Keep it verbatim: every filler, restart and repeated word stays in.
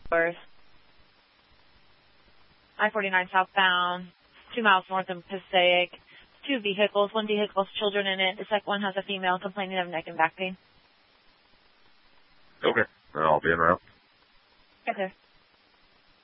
I forty-nine southbound, two miles north of Passaic. Two vehicles. One vehicle has children in it. The second one has a female complaining of neck and back pain. Okay. I'll be en route. Okay.